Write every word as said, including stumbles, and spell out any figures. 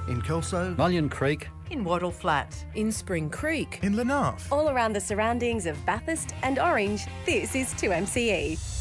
In Kelso. Mullion Creek. In Wattle Flat. In Spring Creek. In Lenarth. All around the surroundings of Bathurst and Orange, this is two M C E.